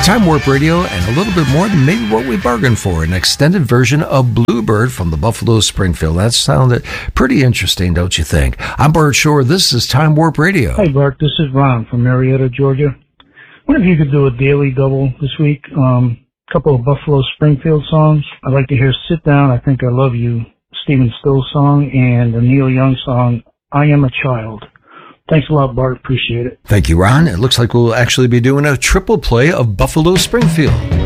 Time Warp Radio, and a little bit more than maybe what we bargained for. An extended version of Bluebird from the Buffalo Springfield. That sounded pretty interesting, don't you think? I'm Bart Shore. This is Time Warp Radio. Hey, Bart. This is Ron from Marietta, Georgia. I wonder if you could do a daily double this week. Couple of Buffalo Springfield songs. I'd like to hear Sit Down, I Think I Love You, Stephen Stills song, and the Neil Young song, I Am a Child. Thanks a lot, Bart. Appreciate it. Thank you, Ron. It looks like we'll actually be doing a triple play of Buffalo Springfield.